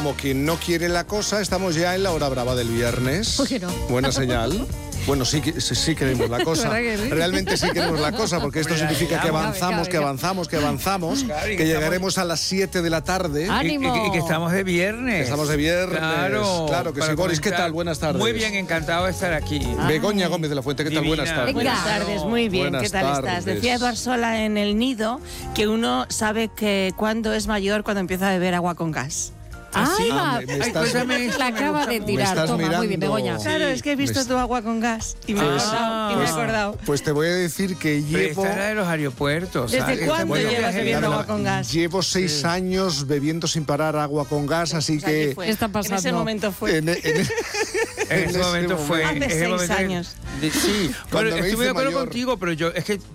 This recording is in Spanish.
como quien no quiere la cosa, estamos ya en la hora brava del viernes. ¿Por qué no? Buena señal. Bueno, sí queremos la cosa. ¿Verdad que sí? Realmente sí queremos la cosa, porque esto significa que avanzamos, que avanzamos, que avanzamos, que llegaremos a las 7 de la tarde. ¡Ánimo! Y que estamos de viernes. Estamos de viernes. Claro que sí. Boris, ¿qué tal? Buenas tardes. Muy bien, encantado de estar aquí. Begoña Gómez de la Fuente, ¿qué tal? Divina. Buenas tardes. Buenas tardes, muy bien. Buenas ¿Qué tal tardes. estás? Decía Eduard Sola en El Nido que uno sabe que cuando es mayor cuando empieza a beber agua con gas. ¡Ay, va! me estás- cuéntame esto, La me acaba gusta de mucho. tirar. estás Toma, muy bien, mirando. Begoña. Claro, es que he visto me- tu agua con gas y me he Pues- acordado. Y me he acordado. Pues te voy a decir que Pero llevo... esta era de los aeropuertos. ¿Desde ¿sabes? cuándo Bueno, llevas viaje bebiendo bien. agua con gas? Llevo 6 años bebiendo sin parar agua con gas, así Pues allí que... fue. ¿Qué está En pasando? ese momento fue. En En ese momento fue. Hace en ese 6 momento- años. Sí, Cuando bueno, me estoy muy hice de acuerdo mayor. contigo, pero yo es que